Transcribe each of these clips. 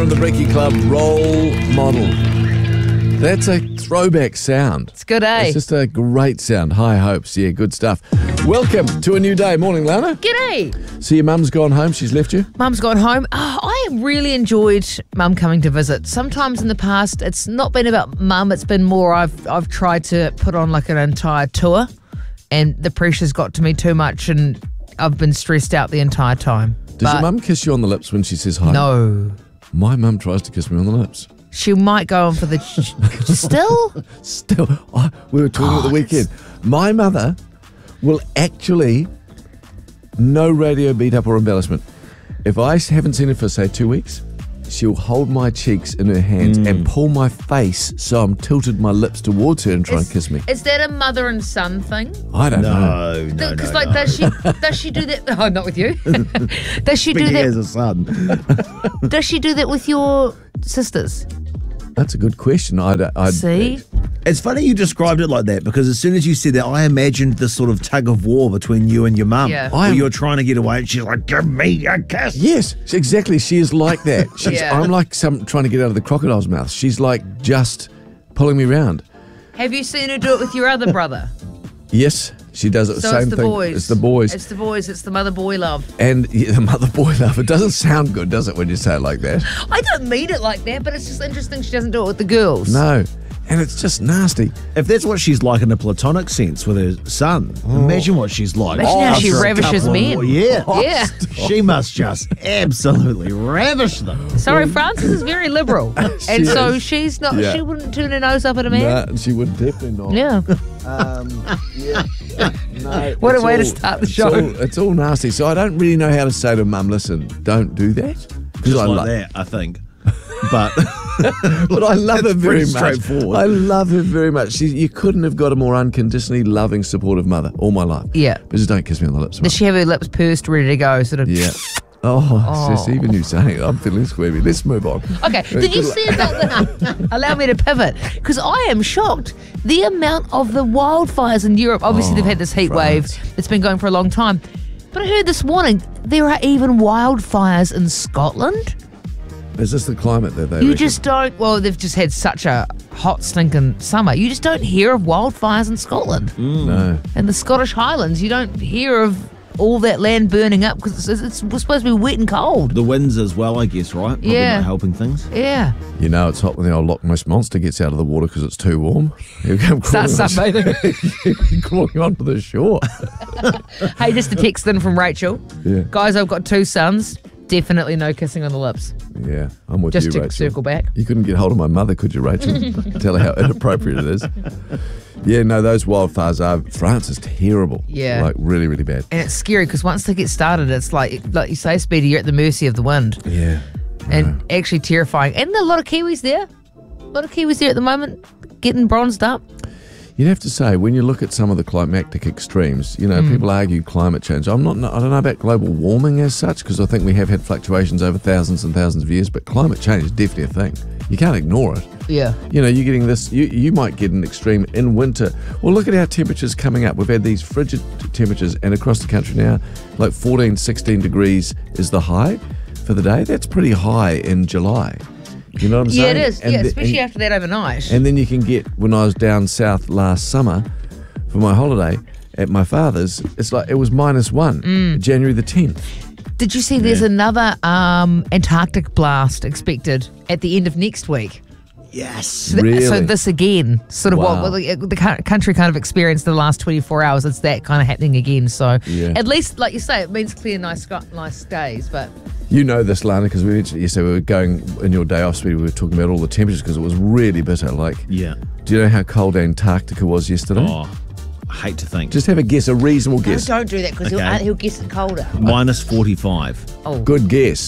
in the Brekkie Club, Role Model. That's a throwback sound. It's good, eh? It's just a great sound. High hopes. Yeah, good stuff. Welcome to a new day. Morning, Lana. G'day. So your mum's gone home. She's left you? Mum's gone home. Oh, I really enjoyed Mum coming to visit. Sometimes in the past, it's not been about Mum. It's been more I've tried to put on like an entire tour, and the pressure's got to me too much, and I've been stressed out the entire time. Does your mum kiss you on the lips when she says hi? No. My mum tries to kiss me on the lips. She might go on for the... Still? Still. We were talking at the weekend. My mother will actually, no radio beat up or embellishment. If I haven't seen her for, say, 2 weeks, she'll hold my cheeks in her hands and pull my face so I'm tilted my lips towards her and try and kiss me. Is that a mother and son thing? I don't know. No. Because does she do that? Oh, not with you. Does she do Big that? as a son. Does she do that with your sisters? That's a good question. See? It's funny you described it like that because as soon as you said that, I imagined this sort of tug of war between you and your mum. Yeah. Where you're trying to get away and she's like, give me a kiss. Yes, exactly. She is like that. Yeah. I'm like trying to get out of the crocodile's mouth. She's like just pulling me round. Have you seen her do it with your other brother? Yes, she does it. So Same it's the thing. boys. It's the boys. It's the boys. It's the mother-boy love. And the mother-boy love. It doesn't sound good, does it, when you say it like that? I don't mean it like that, but it's just interesting she doesn't do it with the girls. No. And it's just nasty. If that's what she's like in a platonic sense with her son, imagine what she's like. Imagine how she after a ravishes couple of- men. Yeah. Yeah. She must just absolutely ravish them. Sorry, Frances is very liberal. And She so is. she's not, Yeah. she wouldn't turn her nose up at a man. No, she would definitely not. Yeah. No, What a it's way to start the show. It's all nasty. So I don't really know how to say to mum, listen, don't do that. Because Just I like love that, I think. But But I love her It's very pretty much. straightforward. I love her very much. You couldn't have got a more unconditionally loving, supportive mother all my life. Yeah. But just don't kiss me on the lips, mum. Does she have her lips pursed, ready to go? Sort of. Yeah. Oh, sis, even you saying it, I'm feeling squeamy. Let's move on. Okay, did you see about the... Allow me to pivot, because I am shocked. The amount of the wildfires in Europe, obviously they've had this heat wave. It's been going for a long time. But I heard this morning, there are even wildfires in Scotland. Is this the climate that they You reckon? just don't... Well, they've just had such a hot, stinking summer. You just don't hear of wildfires in Scotland. No. And the Scottish Highlands, you don't hear of all that land burning up because it's supposed to be wet and cold. the winds as well, I guess, right? Probably Yeah. not helping things. Yeah. You know it's hot when the old Loch Ness Monster gets out of the water because it's too warm. He'll come Start sunbathing. crawling onto the shore. Hey, just a text in from Rachel. Yeah. Guys, I've got 2 sons. Definitely no kissing on the lips. Yeah, I'm with Just you, to Rachel. circle back. You couldn't get hold of my mother, could you, Rachel? Tell her how inappropriate it is. Yeah, no, those wildfires are... France is terrible. Yeah. Like, really, really bad. And it's scary because once they get started, it's like you say, Speedy, you're at the mercy of the wind. Yeah. And actually terrifying. And there are a lot of Kiwis there. A lot of Kiwis there at the moment getting bronzed up. You'd have to say, when you look at some of the climatic extremes, you know, people argue climate change. I don't know about global warming as such, because I think we have had fluctuations over thousands and thousands of years, but climate change is definitely a thing. You can't ignore it. Yeah. You know, you're getting this, you might get an extreme in winter. Well, look at our temperatures coming up. We've had these frigid temperatures, and across the country now, like 14, 16 degrees is the high for the day. That's pretty high in July. You know what I'm saying? Yeah, it is. And yeah, the- especially and- after that overnight. And then you can get, when I was down south last summer for my holiday at my father's, it's like it was -1, January the 10th. Did you see there's another Antarctic blast expected at the end of next week? Yes. Really? So this again, sort of Wow. what the country kind of experienced the last 24 hours. It's that kind of happening again. So Yeah. at least, like you say, it means clear, nice days. But You know this, Lana, because we mentioned yesterday we were going in your day off, Speedy, we were talking about all the temperatures because it was really bitter. Like, Yeah. do you know how cold Antarctica was yesterday? Oh, I hate to think. Just have a guess, a reasonable guess. don't do that because Okay. he'll guess it colder. -45. Oh, Good guess,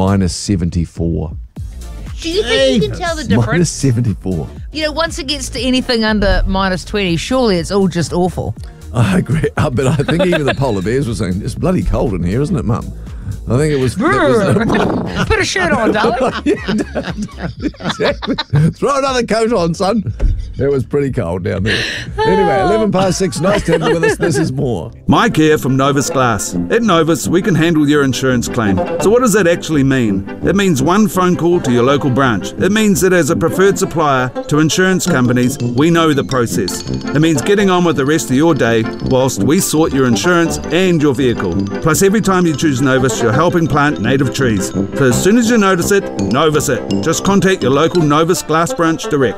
-74. do you think you can tell the difference? -74. You know, once it gets to anything under -20, surely it's all just awful. I agree, but I think even the polar bears were saying, it's bloody cold in here, isn't it, Mum? I think it was. Put a shirt on, darling. Exactly. Throw another coat on, son. It was pretty cold down there. Anyway, 6:11. Nice to have you with us. This is more. Mike here from Novus Glass. At Novus, we can handle your insurance claim. So what does that actually mean? It means one phone call to your local branch. It means that as a preferred supplier to insurance companies, we know the process. It means getting on with the rest of your day whilst we sort your insurance and your vehicle. Plus, every time you choose Novus, you're helping plant native trees. So as soon as you notice it, Novus it. Just contact your local Novus Glass branch direct.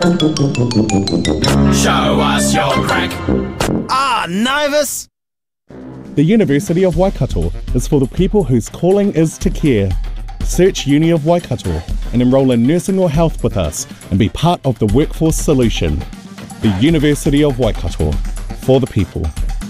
Show us your crack. Novus! The University of Waikato is for the people whose calling is to care. Search Uni of Waikato and enrol in nursing or health with us and be part of the workforce solution. The University of Waikato, for the people.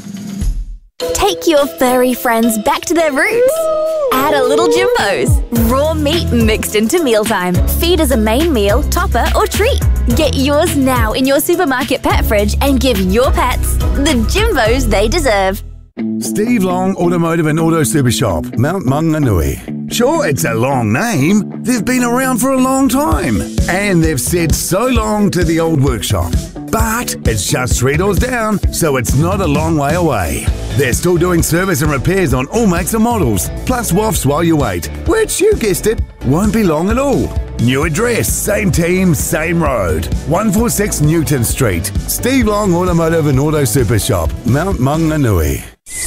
Take your furry friends back to their roots. Add a little Jimbo's. Raw meat mixed into mealtime. Feed as a main meal, topper or treat. Get yours now in your supermarket pet fridge and give your pets the Jimbo's they deserve. Steve Long Automotive and Auto Super Shop, Mount Maunganui. Sure, it's a long name. They've been around for a long time. And they've said so long to the old workshop. But it's just 3 doors down, so it's not a long way away. They're still doing service and repairs on all makes and models, plus WAFs while you wait, which, you guessed it, won't be long at all. New address, same team, same road. 146 Newton Street. Steve Long Automotive and Auto Super Shop, Mount Maunganui.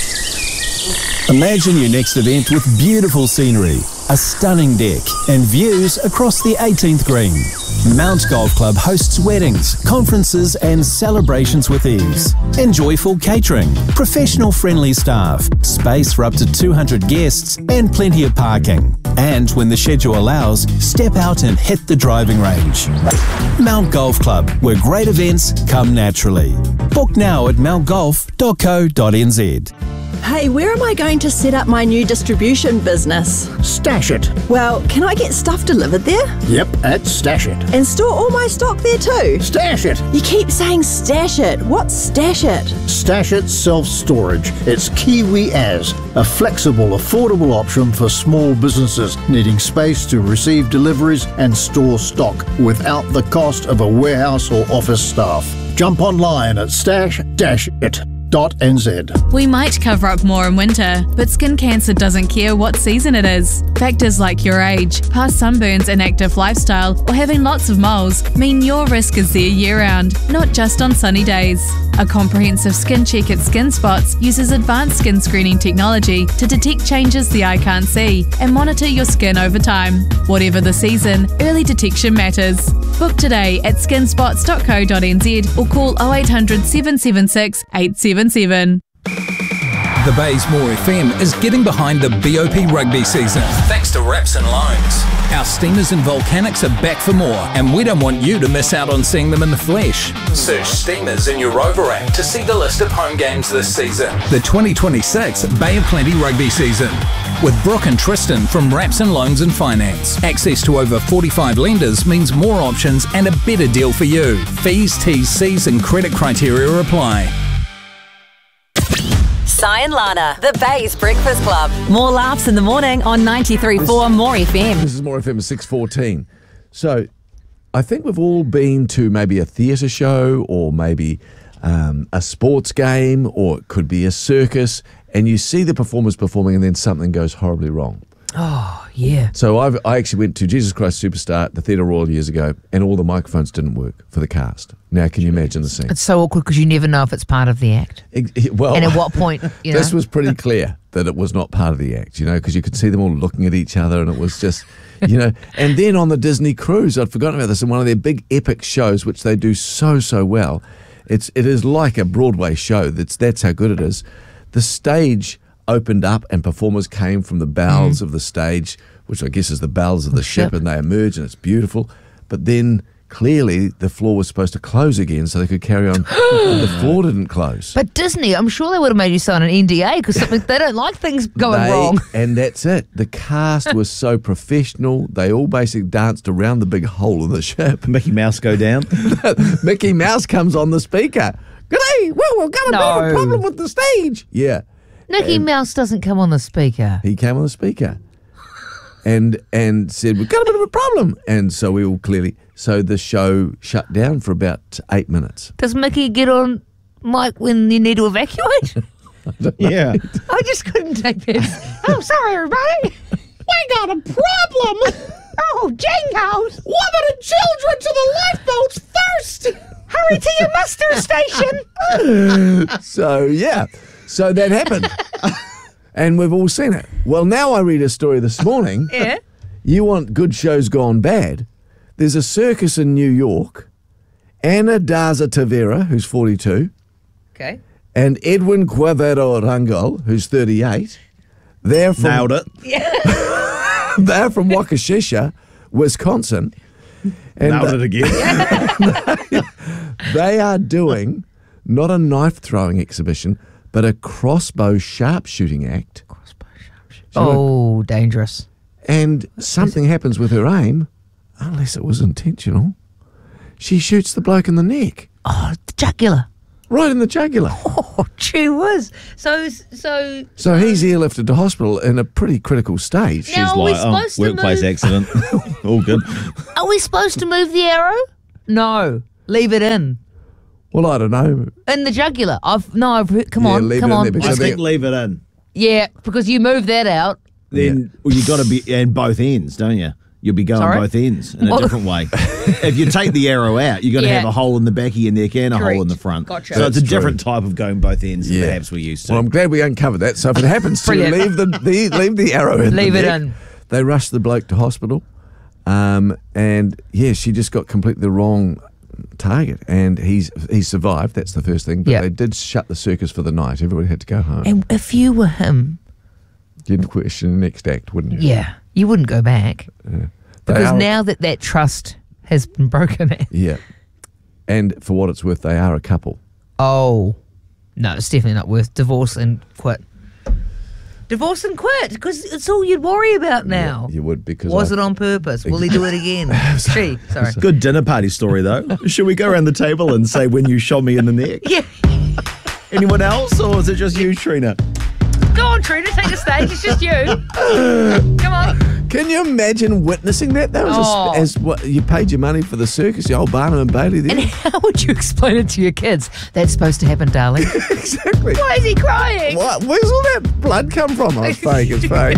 Imagine your next event with beautiful scenery, a stunning deck, and views across the 18th green. Mount Golf Club hosts weddings, conferences, and celebrations with ease. Enjoy full catering, professional friendly staff, space for up to 200 guests, and plenty of parking. And when the schedule allows, step out and hit the driving range. Mount Golf Club, where great events come naturally. Book now at mountgolf.co.nz. Hey, where am I going to set up my new distribution business? Stash It. Well, can I get stuff delivered there? Yep, at Stash It. And store all my stock there too? Stash It. You keep saying Stash It. What's Stash It? Stash It Self-Storage. It's Kiwi As, a flexible, affordable option for small businesses needing space to receive deliveries and store stock without the cost of a warehouse or office staff. Jump online at stash-it.nz. We might cover up more in winter, but skin cancer doesn't care what season it is. Factors like your age, past sunburns, and active lifestyle, or having lots of moles mean your risk is there year-round, not just on sunny days. A comprehensive skin check at Skin Spots uses advanced skin screening technology to detect changes the eye can't see and monitor your skin over time. Whatever the season, early detection matters. Book today at skinspots.co.nz or call 0800 776 877. The Baysmore FM is getting behind the BOP rugby season thanks to Raps and Loans. Our Steamers and Volcanics are back for more, and we don't want you to miss out on seeing them in the flesh. Search Steamers in your Rover app to see the list of home games this season. The 2026 Bay of Plenty rugby season. With Brooke and Tristan from Raps and Loans and Finance. Access to over 45 lenders means more options and a better deal for you. Fees, T's, C's and credit criteria apply. Si and Lana, the Bay's Breakfast Club. More laughs in the morning on 93.4 More FM. This is More FM 6:14. So I think we've all been to maybe a theatre show or maybe a sports game, or it could be a circus, and you see the performers performing and then something goes horribly wrong. Oh, yeah. So I actually went to Jesus Christ Superstar at the Theatre Royal years ago, and all the microphones didn't work for the cast. Now, can you imagine the scene? It's so awkward because you never know if it's part of the act. Well, and at what point, you know. This was pretty clear that it was not part of the act, you know, because you could see them all looking at each other, and it was just, you know. And then on the Disney cruise, I'd forgotten about this, in one of their big epic shows, which they do so well. It is like a Broadway show. That's how good it is. The stage opened up and performers came from the bowels of the stage, which I guess is the bowels of the ship, and they emerge and it's beautiful. But then clearly the floor was supposed to close again so they could carry on. The floor didn't close. But Disney, I'm sure they would have made you sign an NDA because they don't like things going wrong. And that's it. The cast was so professional. They all basically danced around the big hole in the ship. Mickey Mouse go down. Mickey Mouse comes on the speaker. G'day, well, we've got a bit of a problem with the stage. Yeah. Mickey Mouse doesn't come on the speaker. He came on the speaker. and said, we've got a bit of a problem. And so we all so the show shut down for about 8 minutes. Does Mickey get on mic when you need to evacuate? Yeah. I just couldn't take this. Oh, sorry, everybody. We got a problem. Oh, jingles. Women and children to the lifeboats first. Hurry to your muster station. So that happened. And we've all seen it. Well, now I read a story this morning. Yeah. You want good shows gone bad. There's a circus in New York. Ana Daza Tavera, who's 42. Okay. And Edwin Cuevero Rangel, who's 38. They're from, Nailed it. They're from Waukesha, Wisconsin. And Nailed it again. They are doing not a knife throwing exhibition, but a crossbow sharpshooting act. Oh, dangerous. And something happens with her aim, unless it was intentional. She shoots the bloke in the neck. Oh, the jugular. Right in the jugular. Oh, gee whiz. So he's airlifted to hospital in a pretty critical stage. Now, She's are we like, supposed to workplace move- accident. All good. Are we supposed to move the arrow? No. Leave it in. Well, I don't know. In the jugular. I've heard, come Yeah, on. leave Come it in on. there because I think leave it in. Yeah, because you move that out. Then you got to be in both ends, don't you? You'll be going Sorry? both ends in a What? different way. If you take the arrow out, you've got to Yeah. have a hole in the back of your neck and a hole in the Correct. front. Gotcha. So it's a That's different type of going both ends than Yeah. perhaps we're used to. Well, I'm glad we uncovered that. So if it happens to Brilliant. leave the arrow in. Leave the it neck. in. They rushed the bloke to hospital, and she just got completely the wrong target, and he survived. That's the first thing. But Yeah. they did shut the circus for the night. Everybody had to go home. And if you were him, You'd question the next act, wouldn't you? yeah, you wouldn't go back. They Because are- now that trust has been broken. Yeah. And for what it's worth, they are a couple. Oh, no, it's definitely not worth divorce and quit. Divorce and quit, because it's all you'd worry about now. You would, because Was it on purpose? Will he do it again? Gee, sorry. Good dinner party story, though. Should we go around the table and say when you shot me in the neck? Yeah. Anyone else, or is it just you, Trina? Go on, Trina, take the stage. It's just you. Come on. Can you imagine witnessing that? That was Oh. as what you paid your money for the circus, the old Barnum and Bailey there. And how would you explain it to your kids? That's supposed to happen, darling. Exactly. Why is he crying? What? Where's all that blood come from? Oh, it's fake. It's fake.